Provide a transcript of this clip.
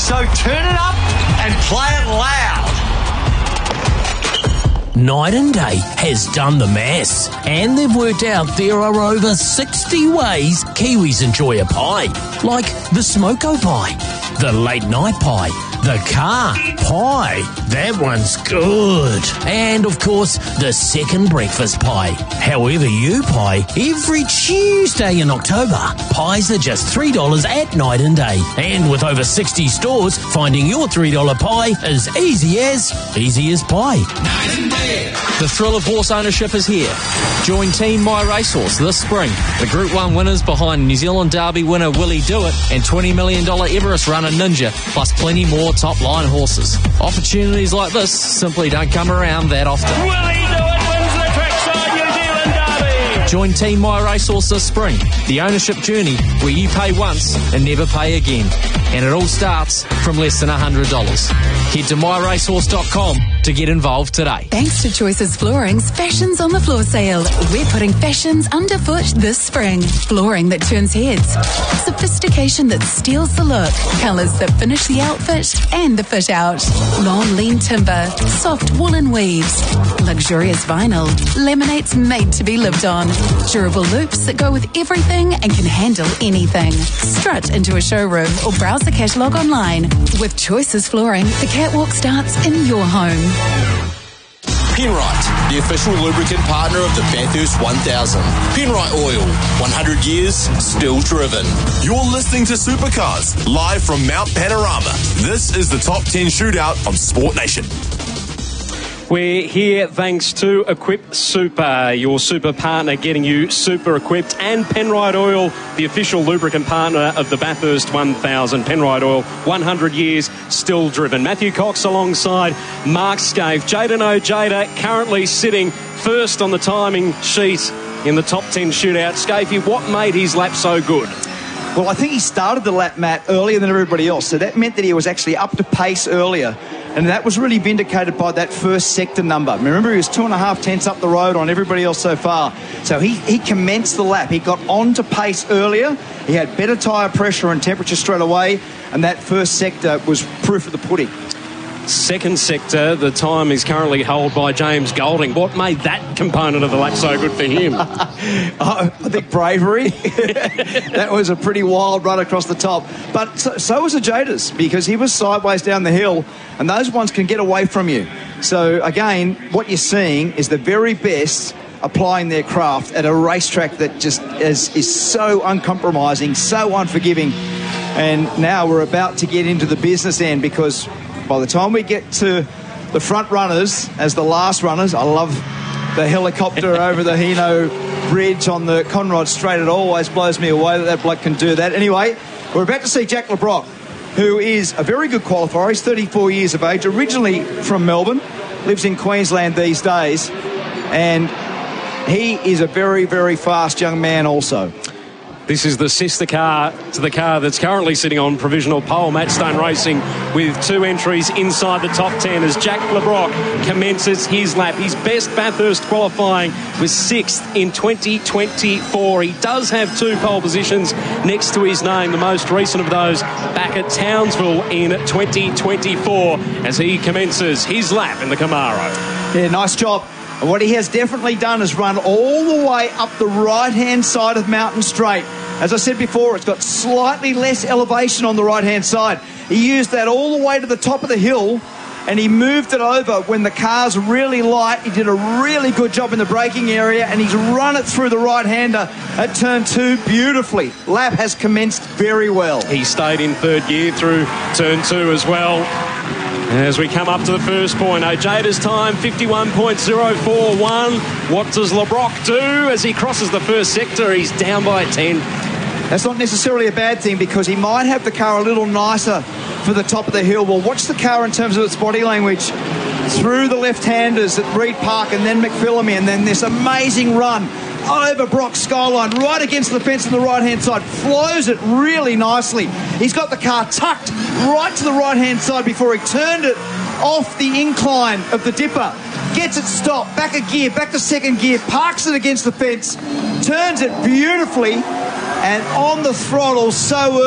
So turn it up and play it loud. Night and Day has done the maths, and they've worked out there are over 60 ways Kiwis enjoy a pie, like the smoko pie, the late night pie, the car pie, that one's good, and of course the second breakfast pie. However you pie, every Tuesday in October, pies are just $3 at Night and Day, and with over 60 stores, finding your $3 pie is easy as pie. Night and Day. The thrill of horse ownership is here. Join Team My Racehorse this spring. The Group 1 winners behind New Zealand Derby winner Willie Do It and $20 million Everest runner Ninja, plus plenty more top-line horses. Opportunities like this simply don't come around that often. Willie Do It wins the Trackside New Zealand Derby. Join Team My Racehorse this spring. The ownership journey where you pay once and never pay again. And it all starts from less than $100. Head to myracehorse.com to get involved today. Thanks to Choices Flooring's Fashions on the Floor sale. We're putting fashions underfoot this spring. Flooring that turns heads. Sophistication that steals the look. Colours that finish the outfit and the fit out. Long lean timber. Soft woolen weaves. Luxurious vinyl. Laminates made to be lived on. Durable loops that go with everything and can handle anything. Strut into a showroom or browse the catalogue online. With Choices Flooring, the catwalk starts in your home. Penrite, the official lubricant partner of the Bathurst 1000. Penrite Oil, 100 years, still driven. You're listening to Supercars, live from Mount Panorama. This is the Top 10 Shootout on Sport Nation. We're here thanks to Equip Super, your super partner getting you super equipped, and Penrite Oil, the official lubricant partner of the Bathurst 1000. Penrite Oil, 100 years, still driven. Matthew Cox alongside Mark Scaife. Jayden Ojeda currently sitting first on the timing sheet in the top 10 shootout. Scaife, what made his lap so good? Well, I think he started the lap, Matt, earlier than everybody else, so that meant that he was actually up to pace earlier. And that was really vindicated by that first sector number. Remember, he was 2.5 tenths up the road on everybody else so far. So he commenced the lap. He got on to pace earlier. He had better tyre pressure and temperature straight away. And that first sector was proof of the pudding. Second sector, the time is currently held by James Golding. What made that component of the lap so good for him? I think bravery. That was a pretty wild run across the top. But so was Ojeda's, because he was sideways down the hill, and those ones can get away from you. So, again, what you're seeing is the very best applying their craft at a racetrack that just is so uncompromising, so unforgiving. And now we're about to get into the business end, because by the time we get to the front runners as the last runners, I love the helicopter over the Hino Bridge on the Conrod Straight. It always blows me away that bloke can do that. Anyway, we're about to see Jack Le Brocq, who is a very good qualifier. He's 34 years of age, originally from Melbourne, lives in Queensland these days, and he is a very, very fast young man also. This is the sister car to the car that's currently sitting on provisional pole. Matt Stone Racing with 2 entries inside the top 10 as Jack Le Brocq commences his lap. His best Bathurst qualifying was 6th in 2024. He does have 2 pole positions next to his name, the most recent of those back at Townsville in 2024 as he commences his lap in the Camaro. Yeah, nice job. And what he has definitely done is run all the way up the right-hand side of Mountain Straight. As I said before, it's got slightly less elevation on the right-hand side. He used that all the way to the top of the hill, and he moved it over when the car's really light. He did a really good job in the braking area, and he's run it through the right-hander at turn 2 beautifully. Lap has commenced very well. He stayed in third gear through turn 2 as well. As we come up to the first point, Ojeda's time, 51.041. What does Le Brocq do as he crosses the first sector? He's down by 10. That's not necessarily a bad thing, because he might have the car a little nicer for the top of the hill. Well, watch the car in terms of its body language. Through the left-handers at Reed Park and then McPhillamy, and then this amazing run over Brock's skyline, right against the fence on the right-hand side. Flows it really nicely. He's got the car tucked right to the right-hand side before he turned it off the incline of the dipper. Gets it stopped, back a gear, back to second gear, parks it against the fence, turns it beautifully, and on the throttle so